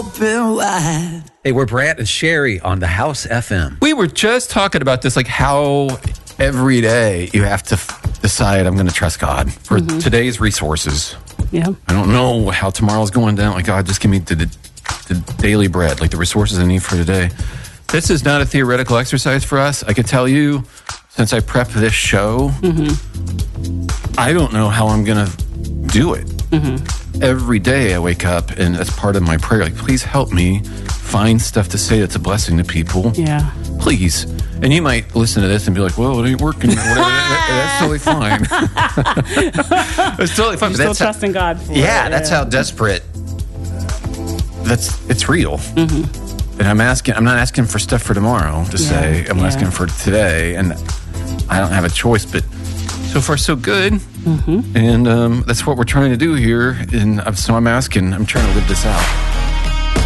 open wide. Hey, we're Brant and Sherry on the House FM. We were just talking about this, like how every day you have to decide, I'm going to trust God for today's resources. Yeah. I don't know how tomorrow's going down. Like, God, just give me the daily bread, like the resources I need for today. This is not a theoretical exercise for us. I can tell you, since I prepped this show, I don't know how I'm going to do it. Every day I wake up, and that's part of my prayer. Like, please help me find stuff to say that's a blessing to people. Yeah. Please. And you might listen to this and be like, well, it ain't working. Whatever. That's totally fine. It's totally fine. You're still trusting God for Yeah, that's how desperate. It's real. And I'm not asking for stuff for tomorrow to say. I'm asking for today. And I don't have a choice, but so far so good. And that's what we're trying to do here. And so I'm trying to live this out.